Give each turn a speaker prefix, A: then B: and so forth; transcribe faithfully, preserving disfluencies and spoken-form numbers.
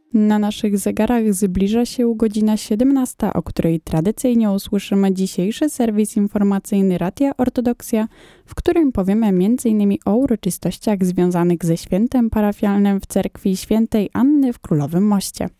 A: Na naszych zegarach zbliża się godzina siedemnasta, o której tradycyjnie usłyszymy dzisiejszy serwis informacyjny Radia Ortodoksja, w którym powiemy między innymi o uroczystościach związanych ze świętem parafialnym w cerkwi świętej Anny w Królowym Moście.